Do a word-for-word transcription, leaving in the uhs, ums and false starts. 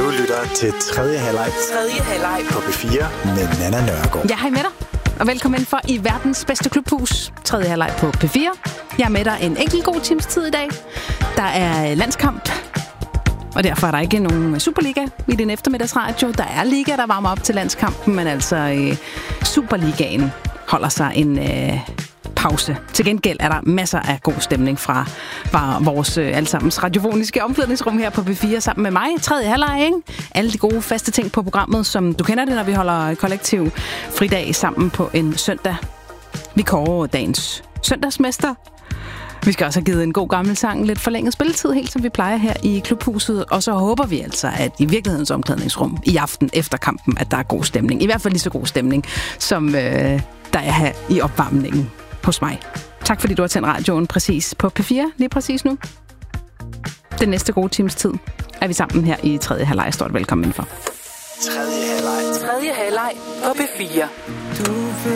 Du lytter til tredje halvleg. Tredje halvleg på P fire med Nanna Nørgaard. Ja, hej med dig, og velkommen for i verdens bedste klubhus. Tredje halvleg på P fire. Jeg er med dig en enkelt god times tid i dag. Der er landskamp, og derfor er der ikke nogen Superliga i din eftermiddagsradio. Der er liga, der varmer op til landskampen, men altså øh, Superligaen holder sig en øh, pause. Til gengæld er der masser af god stemning fra, fra vores øh, allesammens radiofoniske omklædningsrum her på P fire sammen med mig. Tredje halvleg, ikke? Alle de gode faste ting på programmet, som du kender det, når vi holder kollektiv fridag sammen på en søndag. Vi kårer dagens søndagsmester. Vi skal også have givet en god gammel sang lidt forlænget spilletid, helt som vi plejer her i klubhuset. Og så håber vi altså, at i virkelighedens omklædningsrum i aften efter kampen, at der er god stemning. I hvert fald lige så god stemning, som øh, der er her i opvarmningen hos mig. Tak fordi du har tændt radioen præcis på P fire, lige præcis nu. Den næste gode times tid er vi sammen her i tredje halvleg. Stort velkommen indenfor. Tredje halvleg. Tredje halvleg på P fire. Du